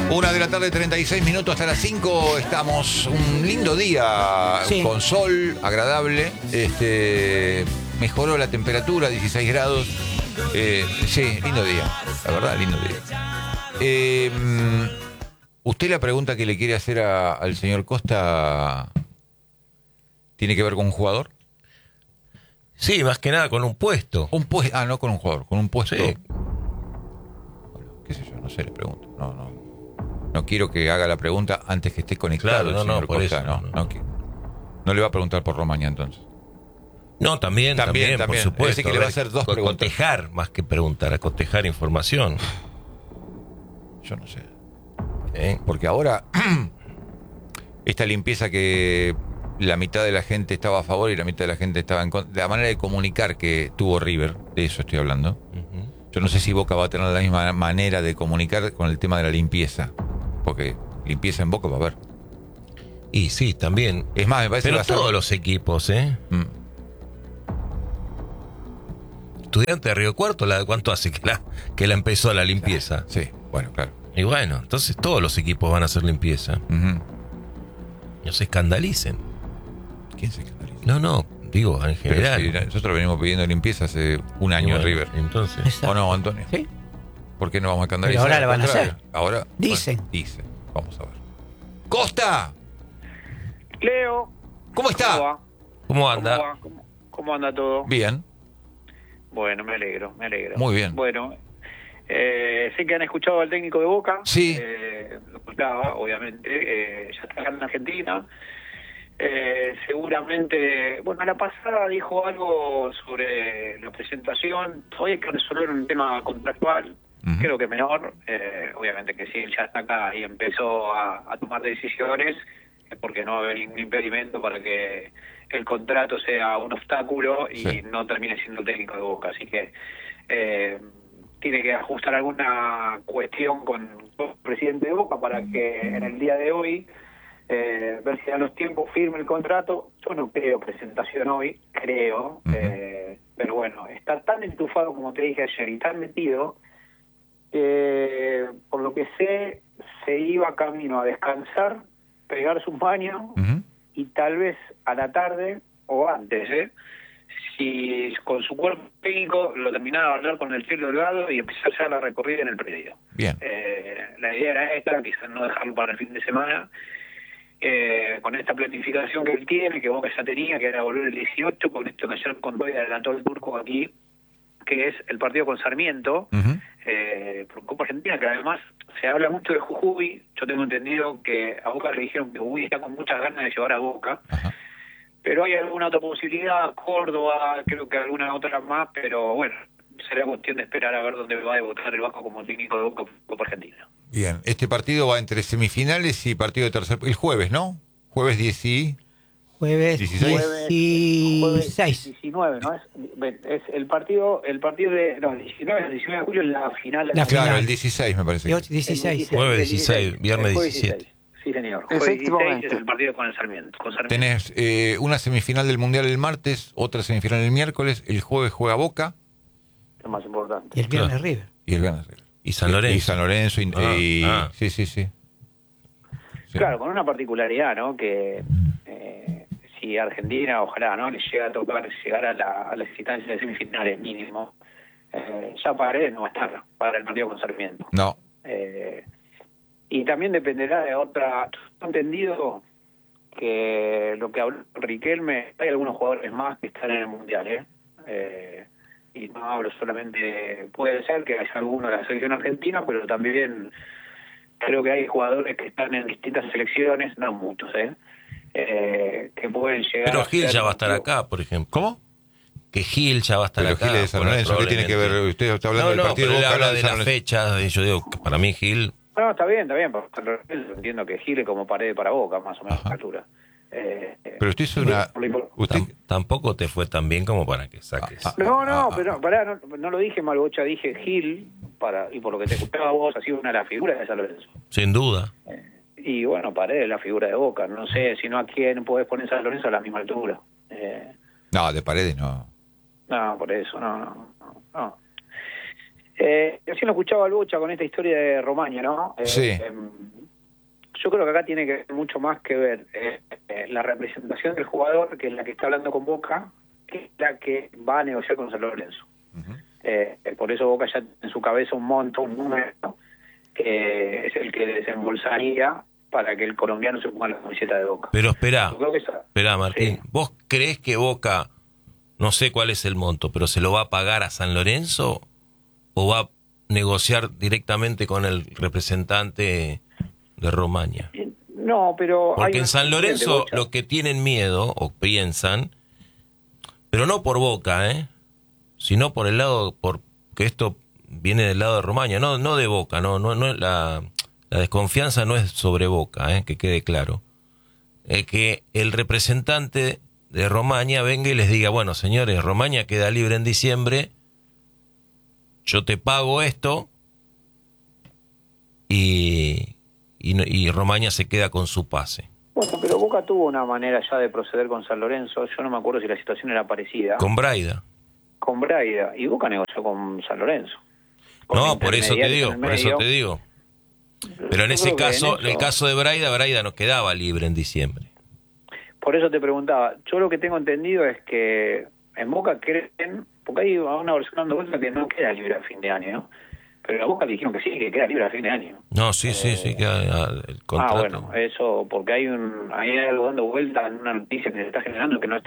1:36 p.m. hasta las 5. Estamos un lindo día, sí, con sol, agradable. Mejoró la temperatura, 16 grados. Sí, lindo día, la verdad, lindo día. Usted la pregunta que le quiere hacer al señor Costa tiene que ver con un jugador. Sí, más que nada con un puesto. Un puesto, no con un jugador, con un puesto. Sí. Bueno, qué sé yo, no sé, le pregunto. No quiero que haga la pregunta antes que esté conectado. Claro, el señor por Costa. eso. No le va a preguntar por Romaña entonces. No, también, por supuesto. Dice que le va a hacer dos preguntas. Cotejar más que preguntar, a cotejar información. Yo no sé. Porque ahora esta limpieza que la mitad de la gente estaba a favor y la mitad de la gente estaba en contra, la manera de comunicar que tuvo River, de eso estoy hablando. Yo no sé si Boca va a tener la misma manera de comunicar con el tema de la limpieza, porque limpieza en Boca va a haber. Y sí, también. Es más, me parece pero que va a ser... todos los equipos, Estudiante de Río Cuarto, ¿cuánto hace que la empezó la limpieza? Sí, bueno, claro. Y bueno, entonces todos los equipos van a hacer limpieza. No se escandalicen. ¿Quién se escandaliza? No, digo, en general. Si nosotros venimos pidiendo limpieza hace un año en River. Entonces. ¿O no, Antonio? Sí. ¿Por qué no vamos a escandalizar? Pero ahora la van a hacer. Ahora. Dicen. Bueno, dicen. Vamos a ver. ¡Costa! Leo. ¿Cómo está? ¿Cómo anda? ¿Cómo anda todo? Bien. Bueno, me alegro. Muy bien. Bueno, sé que han escuchado al técnico de Boca. Sí. Lo escuchaba, obviamente. Ya está acá en Argentina. Seguramente, bueno, a la pasada dijo algo sobre la presentación. Hoy hay que resolver un tema contractual, creo que menor. Obviamente que si él ya está acá y empezó a tomar decisiones, es porque no va a haber ningún impedimento para que el contrato sea un obstáculo y no termine siendo técnico de Boca. Así que tiene que ajustar alguna cuestión con el presidente de Boca para que en el día de hoy ver si a los tiempos firme el contrato. Yo no creo presentación hoy, creo, pero bueno, está tan entufado como te dije ayer y tan metido que por lo que sé se iba camino a descansar, pegarse un baño y tal vez a la tarde o antes, si con su cuerpo técnico lo terminaba de hablar con el Cielo Delgado y empezar ya la recorrida en el predio. Bien. La idea era esta, quizás no dejarlo para el fin de semana. Con esta planificación que él tiene, que Boca ya tenía, que era volver el 18, con esto que ayer contó y adelantó el turco aquí, que es el partido con Sarmiento, por Copa Argentina, que además se habla mucho de Jujuy. Yo tengo entendido que a Boca le dijeron que Jujuy está con muchas ganas de llevar a Boca, pero hay alguna otra posibilidad, Córdoba, creo que alguna otra más, pero bueno, será cuestión de esperar a ver dónde va a debutar el Vasco como técnico de Boca Copa Argentina. Bien, este partido va entre semifinales y partido de tercer... El jueves, ¿no? Jueves 16. Jueves 16. 19, ¿no? Es el partido de... No, el 19 de julio es la final. Claro, el 16 me parece. 16. Jueves 16, viernes 17. Sí, señor. Jueves 16 es el partido con el Sarmiento. Tenés una semifinal del Mundial el martes, otra semifinal el miércoles, el jueves juega Boca. Es más importante. Y el viernes River. Y el viernes River. Y San Lorenzo. Y San Lorenzo. Sí. Claro, con una particularidad, ¿no? Que si Argentina, ojalá, ¿no? Le llega a tocar llegar a las instancias de semifinales mínimo, ya Paredes no va a estar para el partido con Sarmiento. No. Y también dependerá de otra... He entendido que lo que habló Riquelme, hay algunos jugadores más que están en el Mundial, y no hablo solamente, puede ser que haya alguno de la selección argentina, pero también creo que hay jugadores que están en distintas selecciones, no muchos, que pueden llegar. Pero Gil ya va a estar acá, por ejemplo. ¿Cómo? Que Gil ya va a estar acá. Pero Gil es San Lorenzo, ¿qué tiene que ver? Usted está hablando del partido pero de él Boca. habla de las fechas, y yo digo que para mí Gil... No, está bien, porque entiendo que Gil es como Paredes para Boca, más o menos a la altura. Pero usted hizo una... Tampoco te fue tan bien como para que saques. Pero pará, no lo dije Malgocha, dije Gil, y por lo que te escuchaba vos, ha sido una de las figuras de San Lorenzo. Sin duda. Y bueno, Paredes es la figura de Boca. No sé, si no, a quién podés poner San Lorenzo a la misma altura. No, de Paredes no. No, por eso, no. Recién lo escuchaba al Bocha con esta historia de Romaña, ¿no? Sí. Yo creo que acá tiene que mucho más que ver la representación del jugador, que es la que está hablando con Boca, que es la que va a negociar con San Lorenzo. Por eso Boca ya en su cabeza un monto, un número, que es el que desembolsaría para que el colombiano se ponga la camiseta de Boca. Pero espera, Martín, sí. ¿Vos creés que Boca, no sé cuál es el monto, pero se lo va a pagar a San Lorenzo o va a negociar directamente con el representante de Romaña? No, pero... Porque en San Lorenzo lo que tienen miedo, o piensan, pero no por Boca, sino por el lado, porque esto viene del lado de Romaña, no de Boca, no la desconfianza no es sobre Boca, que quede claro. Que el representante de Romaña venga y les diga, bueno, señores, Romaña queda libre en diciembre, yo te pago esto y Romaña se queda con su pase. Bueno, pero Boca tuvo una manera ya de proceder con San Lorenzo, yo no me acuerdo si la situación era parecida. Con Braida. Con Braida, y Boca negoció con San Lorenzo. No, por eso te digo. Pero en ese caso, en el caso de Braida no quedaba libre en diciembre. Por eso te preguntaba, yo lo que tengo entendido es que en Boca creen, porque hay una versión dando vuelta que no queda libre a fin de año, ¿no? Pero a Boca le dijeron que sí, que queda libre a fin de año. No, sí, queda el contrato. Bueno, eso, porque hay algo dando vuelta en una noticia que se está generando que no está